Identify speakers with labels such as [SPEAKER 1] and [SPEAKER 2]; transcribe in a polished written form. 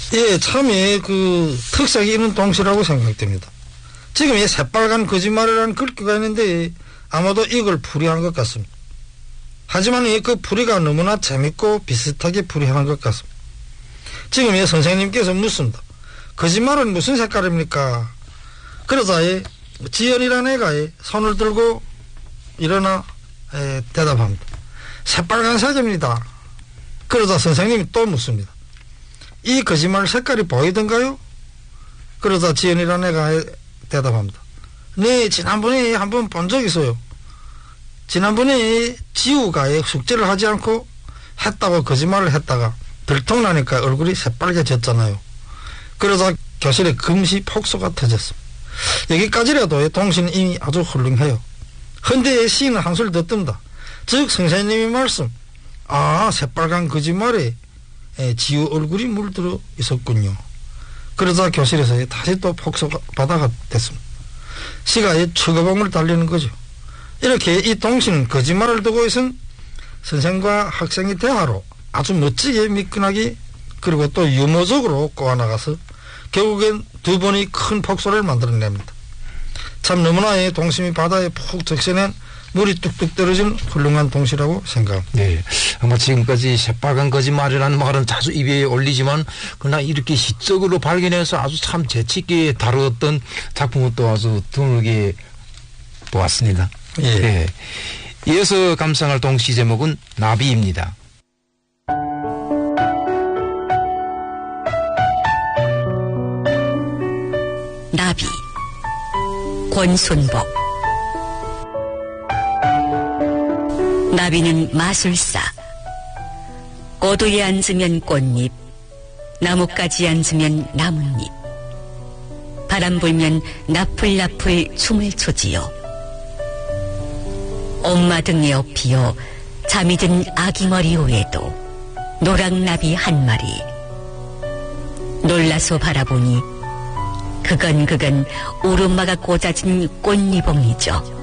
[SPEAKER 1] 예, 참에 그 특색이 있는 동시라고 생각됩니다. 지금 이 새빨간 거짓말이라는 글귀가 있는데 아마도 이걸 풀이한 것 같습니다. 하지만 그 풀이가 너무나 재밌고 비슷하게 풀이한 것 같습니다. 지금 이 선생님께서 묻습니다. 거짓말은 무슨 색깔입니까? 그러자 지연이라는 애가 손을 들고 일어나 대답합니다. 새빨간색입니다. 그러자 선생님이 또 묻습니다. 이 거짓말 색깔이 보이던가요? 그러자 지연이라는 애가 대답합니다. 네, 지난번에 한번 본 적 있어요. 지난번에 지우가 숙제를 하지 않고 했다고 거짓말을 했다가 들통나니까 얼굴이 새빨개졌잖아요. 그러자 교실에 금시 폭소가 터졌습니다. 여기까지라도 동시는 이미 아주 훌륭해요. 헌데 시인은 한술 더 뜬다. 즉 선생님의 말씀, 새빨간 거짓말에 지우 얼굴이 물들어 있었군요. 그러자 교실에서 다시 또 폭소바다가 됐습니다. 시가 추가봉을 달리는 거죠. 이렇게 이 동시는 거짓말을 두고 있은 선생과 학생의 대화로 아주 멋지게 미끈하게 그리고 또 유머적으로 꼬아나가서 결국엔 두 번의 큰 폭소를 만들어냅니다. 참 너무나 동심이 바다에 푹 적셔낸 물이 뚝뚝 떨어진 훌륭한 동시라고 생각합니다.
[SPEAKER 2] 네, 아마 지금까지 새빨간 거짓말이라는 말은 자주 입에 올리지만 그러나 이렇게 시적으로 발견해서 아주 참 재치있게 다루었던 작품은 또 아주 드물게 보았습니다.
[SPEAKER 1] 예.
[SPEAKER 2] 네. 이어서 감상할 동시 제목은 나비입니다.
[SPEAKER 3] 나비 권순복. 나비는 마술사. 꼬두에 앉으면 꽃잎, 나뭇가지에 앉으면 나뭇잎. 바람 불면 나풀나풀 춤을 추지요. 엄마 등에 업히어 잠이 든 아기 머리 위에도 노랑나비 한 마리. 놀라서 바라보니 그건 우르마가 꽂아진 꽃리봉이죠.